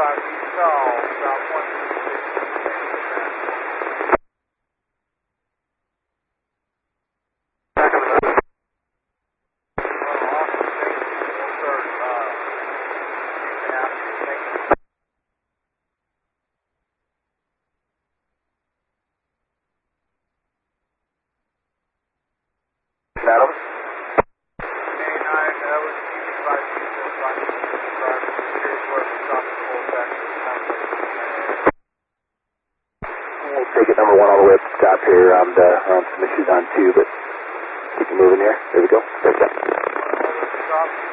Take it number 1 all the way up to stop here. I'm some issues on 2, but keep it moving here. There we go. Start that.